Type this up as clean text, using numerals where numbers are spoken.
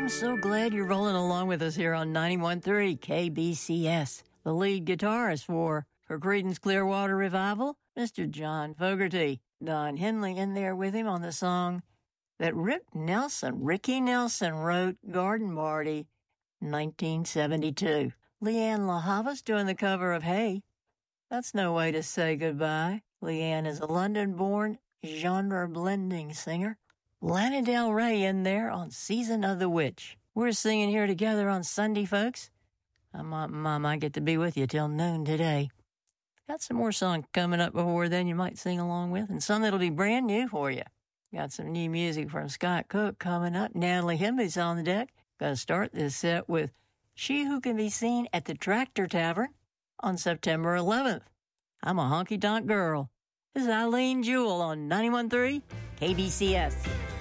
I'm so glad you're rolling along with us here on 91.3 KBCS. The lead guitarist for Creedence Clearwater Revival, Mr. John Fogerty. Don Henley in there with him on the song that Ricky Nelson wrote, Garden Party, 1972. Leanne LaHava's doing the cover of Hey. That's no way to say goodbye. Leanne is a London-born, genre-blending singer. Lana Del Rey in there on Season of the Witch. We're singing here together on Sunday, folks. I might get to be with you till noon today. Got some more songs coming up before then you might sing along with, and some that'll be brand new for you. Got some new music from Scott Cook coming up. Natalie Hemby's on the deck. Gonna start this set with She Who Can Be Seen at the Tractor Tavern on September 11th. I'm a honky-tonk girl. This is Eileen Jewell on 91.3 KBCS.